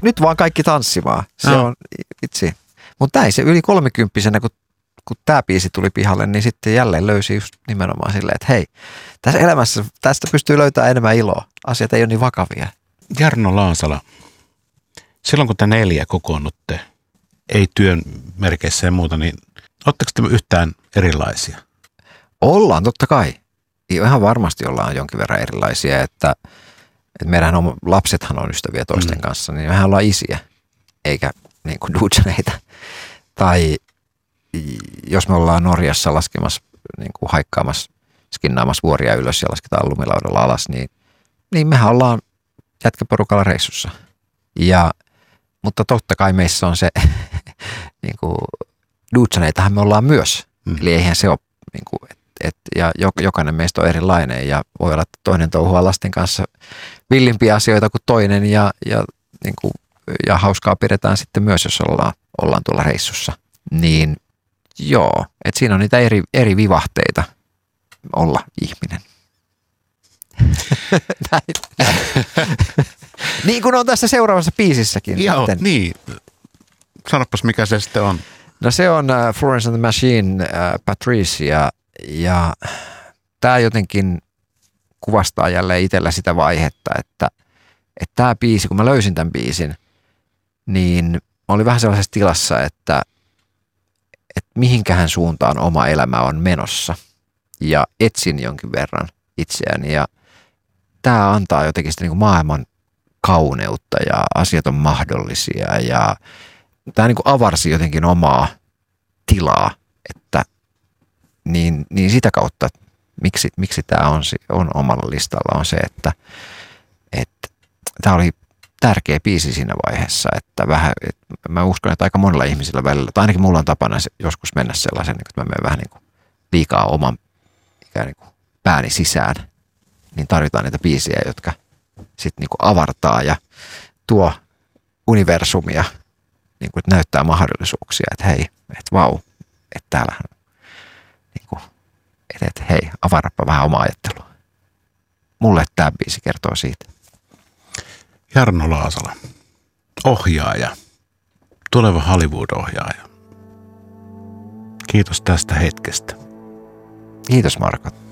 nyt vaan kaikki tanssimaan. Se on itse. Mutta näin se yli 30-vuotiaana, kun tämä biisi tuli pihalle, niin sitten jälleen löysi just nimenomaan silleen, että hei, tässä elämässä tästä pystyy löytämään enemmän iloa. Asiat ei ole niin vakavia. Jarno Laasala, silloin kun te 4 kokoonnutte, ei työn merkeissä ja muuta, niin oletteko te yhtään erilaisia? Ollaan, totta kai. Ihan varmasti ollaan jonkin verran erilaisia, että meidän lapsethan on ystäviä toisten kanssa, niin mehän ollaan isiä, eikä niin kuin duutsaneita. Tai jos me ollaan Norjassa laskemassa, niin kuin haikkaamassa, skinnaamassa vuoria ylös ja lasketaan lumilaudalla alas, niin mehän ollaan jätkäporukalla reissussa. Mutta totta kai meissä on se, niin kuin duutsaneitahan me ollaan myös. Eli eihän se ole, niin kuin, ja jokainen meistä on erilainen ja voi olla, että toinen touhua lasten kanssa villimpiä asioita kuin toinen niin kuin, ja hauskaa pidetään sitten myös, jos ollaan tuolla reissussa. Niin joo, että siinä on niitä eri vivahteita olla ihminen. Niin kuin on tässä seuraavassa biisissäkin. Joo, niin. Sanopas, mikä se sitten on. No se on Florence and the Machine, Patrice, ja tämä jotenkin kuvastaa jälleen itsellä sitä vaihetta, että tämä biisi, kun mä löysin tämän biisin, niin mä olin vähän sellaisessa tilassa, että mihinkähän suuntaan oma elämä on menossa ja etsin jonkin verran itseäni ja tämä antaa jotenkin sitä niin kuin maailman kauneutta ja asiat on mahdollisia ja tämä niin kuin avarsi jotenkin omaa tilaa, että niin sitä kautta, miksi tämä on omalla listalla on se, että tämä oli tärkeä biisi siinä vaiheessa, että mä uskon, että aika monella ihmisillä välillä, tai ainakin mulla on tapana joskus mennä sellaisen, että mä menen vähän niin kuin liikaa oman ikään niin kuin pääni sisään, niin tarvitaan niitä biisejä, jotka sitten niin kuin avartaa ja tuo universumia, niin kuin, että näyttää mahdollisuuksia, että hei, että vau, että täällähän niin kuin, että hei, avarappa vähän omaa ajattelua. Mulle tämä biisi kertoo siitä. Jarno Laasala, ohjaaja, tuleva Hollywood-ohjaaja. Kiitos tästä hetkestä. Kiitos Marko.